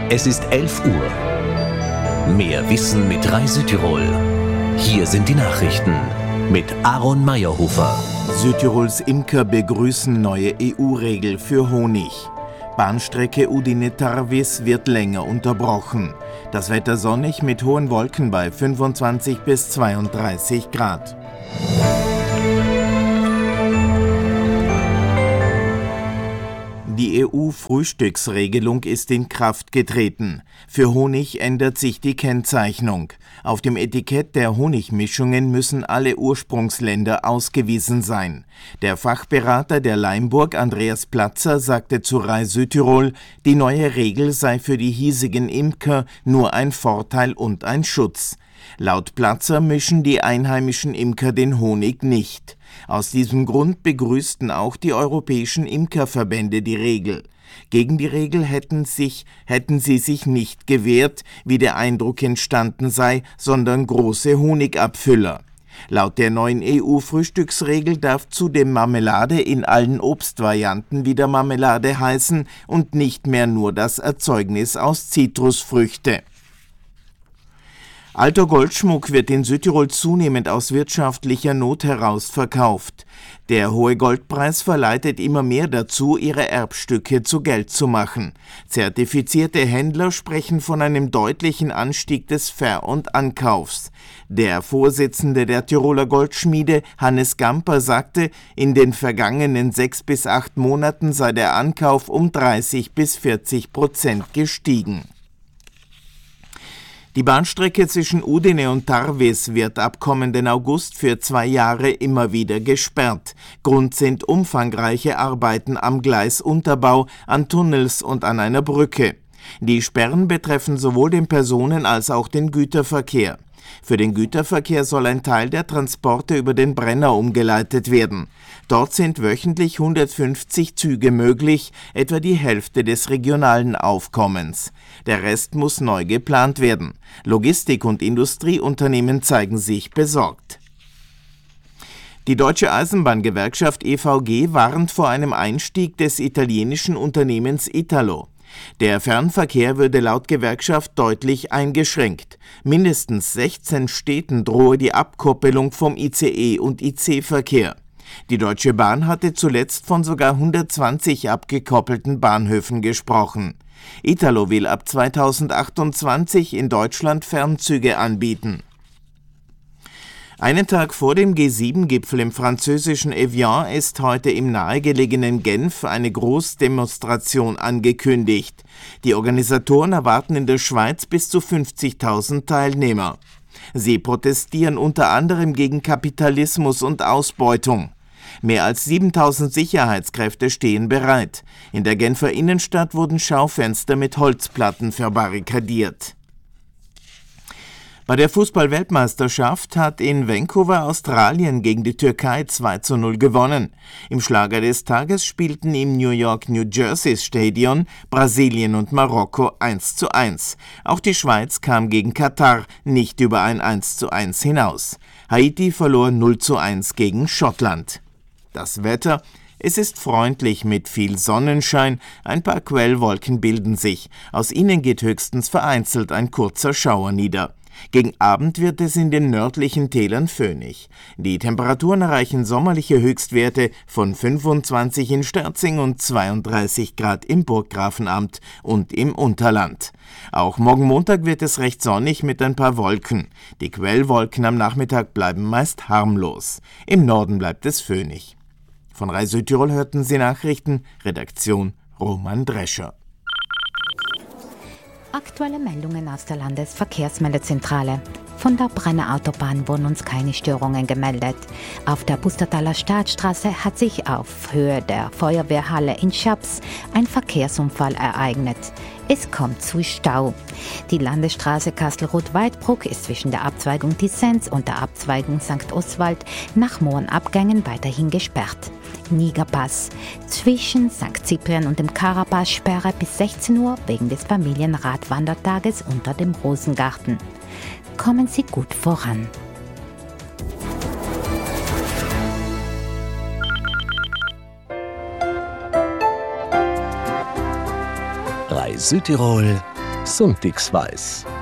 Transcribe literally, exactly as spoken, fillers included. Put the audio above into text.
Es ist elf Uhr. Mehr Wissen mit Rai Südtirol. Hier sind die Nachrichten mit Aaron Meyerhofer. Südtirols Imker begrüßen neue E U-Regel für Honig. Bahnstrecke Udine-Tarvis wird länger unterbrochen. Das Wetter sonnig mit hohen Wolken bei fünfundzwanzig bis zweiunddreißig Grad. Die E U-Frühstücksregelung ist in Kraft getreten. Für Honig ändert sich die Kennzeichnung. Auf dem Etikett der Honigmischungen müssen alle Ursprungsländer ausgewiesen sein. Der Fachberater der Leimburg, Andreas Platzer, sagte zu Rai Südtirol, die neue Regel sei für die hiesigen Imker nur ein Vorteil und ein Schutz. Laut Platzer mischen die einheimischen Imker den Honig nicht. Aus diesem Grund begrüßten auch die europäischen Imkerverbände die Regel. Gegen die Regel hätten, sich, hätten sie sich nicht gewehrt, wie der Eindruck entstanden sei, sondern große Honigabfüller. Laut der neuen E U-Frühstücksregel darf zudem Marmelade in allen Obstvarianten wieder Marmelade heißen und nicht mehr nur das Erzeugnis aus Zitrusfrüchte. Alter Goldschmuck wird in Südtirol zunehmend aus wirtschaftlicher Not heraus verkauft. Der hohe Goldpreis verleitet immer mehr dazu, ihre Erbstücke zu Geld zu machen. Zertifizierte Händler sprechen von einem deutlichen Anstieg des Ver- und Ankaufs. Der Vorsitzende der Tiroler Goldschmiede, Hannes Gamper, sagte, in den vergangenen sechs bis acht Monaten sei der Ankauf um dreißig bis vierzig Prozent gestiegen. Die Bahnstrecke zwischen Udine und Tarvis wird ab kommenden August für zwei Jahre immer wieder gesperrt. Grund sind umfangreiche Arbeiten am Gleisunterbau, an Tunnels und an einer Brücke. Die Sperren betreffen sowohl den Personen- als auch den Güterverkehr. Für den Güterverkehr soll ein Teil der Transporte über den Brenner umgeleitet werden. Dort sind wöchentlich hundertfünfzig Züge möglich, etwa die Hälfte des regionalen Aufkommens. Der Rest muss neu geplant werden. Logistik- und Industrieunternehmen zeigen sich besorgt. Die Deutsche Eisenbahngewerkschaft E V G warnt vor einem Einstieg des italienischen Unternehmens Italo. Der Fernverkehr würde laut Gewerkschaft deutlich eingeschränkt. Mindestens sechzehn Städten drohe die Abkoppelung vom I C E- und I C-Verkehr. Die Deutsche Bahn hatte zuletzt von sogar hundertzwanzig abgekoppelten Bahnhöfen gesprochen. Italo will ab zweitausendachtundzwanzig in Deutschland Fernzüge anbieten. Einen Tag vor dem G sieben Gipfel im französischen Evian ist heute im nahegelegenen Genf eine Großdemonstration angekündigt. Die Organisatoren erwarten in der Schweiz bis zu fünfzigtausend Teilnehmer. Sie protestieren unter anderem gegen Kapitalismus und Ausbeutung. Mehr als siebentausend Sicherheitskräfte stehen bereit. In der Genfer Innenstadt wurden Schaufenster mit Holzplatten verbarrikadiert. Bei der Fußball-Weltmeisterschaft hat in Vancouver Australien gegen die Türkei zwei zu null gewonnen. Im Schlager des Tages spielten im New York-New Jersey Stadion Brasilien und Marokko eins zu eins. Auch die Schweiz kam gegen Katar nicht über ein eins zu eins hinaus. Haiti verlor null zu eins gegen Schottland. Das Wetter: Es ist freundlich mit viel Sonnenschein, ein paar Quellwolken bilden sich. Aus ihnen geht höchstens vereinzelt ein kurzer Schauer nieder. Gegen Abend wird es in den nördlichen Tälern föhnig. Die Temperaturen erreichen sommerliche Höchstwerte von fünfundzwanzig in Sterzing und zweiunddreißig Grad im Burggrafenamt und im Unterland. Auch morgen Montag wird es recht sonnig mit ein paar Wolken. Die Quellwolken am Nachmittag bleiben meist harmlos. Im Norden bleibt es föhnig. Von Rai Südtirol hörten Sie Nachrichten, Redaktion Roman Drescher. Aktuelle Meldungen aus der Landesverkehrsmeldezentrale. Von der Brenner Autobahn wurden uns keine Störungen gemeldet. Auf der Pustertaler Staatsstraße hat sich auf Höhe der Feuerwehrhalle in Schaps ein Verkehrsunfall ereignet. Es kommt zu Stau. Die Landesstraße Kastelruth-Weidbruck ist zwischen der Abzweigung Tissenz und der Abzweigung Sankt Oswald nach Mohrenabgängen weiterhin gesperrt. Nigerpass. Zwischen Sankt Cyprien und dem Karapass Sperre bis sechzehn Uhr wegen des Familienradwandertages unter dem Rosengarten. Kommen Sie gut voran. Rai Südtirol Sonntagsweis.